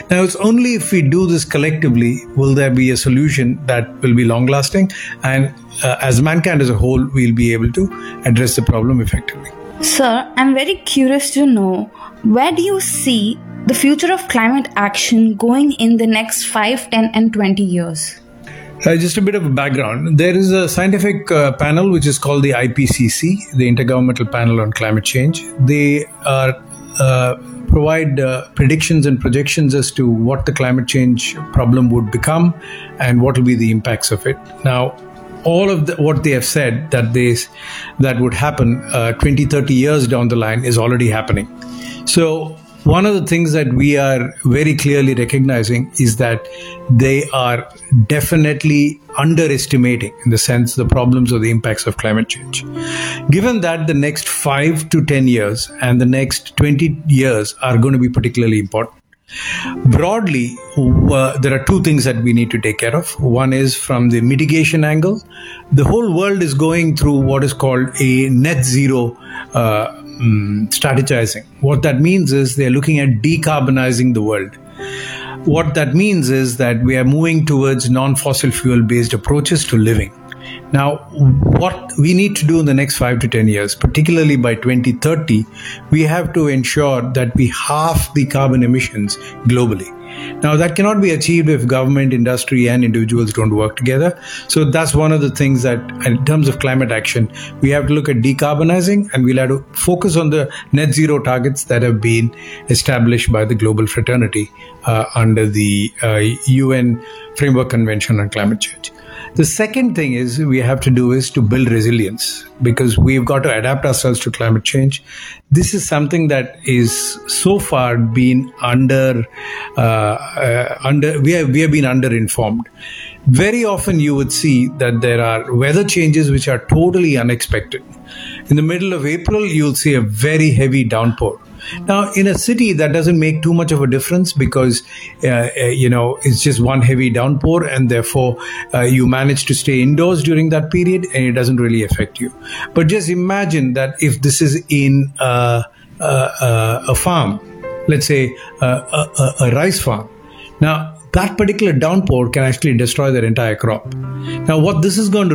Now, it's only if we do this collectively will there be a solution that will be long lasting, and as mankind as a whole, we'll be able to address the problem effectively. Sir, I'm very curious to know, where do you see the future of climate action going in the next 5, 10, and 20 years? Just a bit of a background. There is a scientific panel which is called the IPCC, the Intergovernmental Panel on Climate Change. They provide predictions and projections as to what the climate change problem would become and what will be the impacts of it. Now, all of what they have said that would happen 20, 30 years down the line is already happening. So one of the things that we are very clearly recognizing is that they are definitely underestimating, in the sense, the problems or the impacts of climate change. Given that the next 5 to 10 years and the next 20 years are going to be particularly important, broadly, there are two things that we need to take care of. One is from the mitigation angle. The whole world is going through what is called a net zero strategizing. What that means is they're looking at decarbonizing the world. What that means is that we are moving towards non-fossil fuel based approaches to living. Now, what we need to do in the next 5 to 10 years, particularly by 2030, we have to ensure that we halve the carbon emissions globally. Now, that cannot be achieved if government, industry, and individuals don't work together. So that's one of the things that, in terms of climate action, we have to look at decarbonizing, and we'll have to focus on the net zero targets that have been established by the global fraternity under the UN Framework Convention on Climate Change. The second thing is we have to do is to build resilience, because we've got to adapt ourselves to climate change. This is something that is so far been we have been underinformed. Very often you would see that there are weather changes which are totally unexpected. In the middle of April, you'll see a very heavy downpour. Now, in a city, that doesn't make too much of a difference, because, it's just one heavy downpour, and therefore you manage to stay indoors during that period, and it doesn't really affect you. But just imagine that if this is in a farm, let's say a rice farm. Now, that particular downpour can actually destroy their entire crop. Now, what this is going to